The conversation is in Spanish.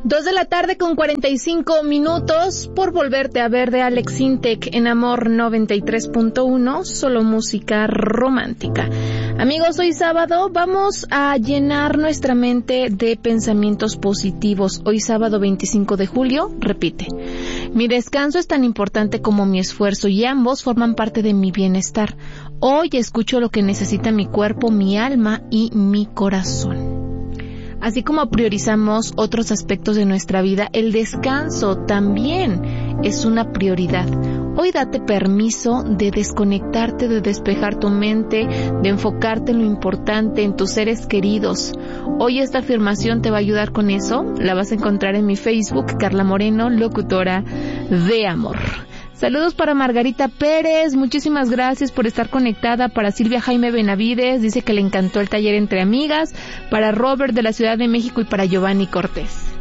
2:45 p.m. por volverte a ver de Alex Intec en Amor 93.1, solo música romántica. Amigos, hoy sábado vamos a llenar nuestra mente de pensamientos positivos. Hoy sábado 25 de julio, repite: mi descanso es tan importante como mi esfuerzo y ambos forman parte de mi bienestar. Hoy escucho lo que necesita mi cuerpo, mi alma y mi corazón. Así como priorizamos otros aspectos de nuestra vida, el descanso también es una prioridad. Hoy date permiso de desconectarte, de despejar tu mente, de enfocarte en lo importante, en tus seres queridos. Hoy esta afirmación te va a ayudar con eso. La vas a encontrar en mi Facebook, Carla Moreno, locutora de amor. Saludos para Margarita Pérez, muchísimas gracias por estar conectada. Para Silvia Jaime Benavides, dice que le encantó el taller entre amigas. Para Robert de la Ciudad de México y para Giovanni Cortés.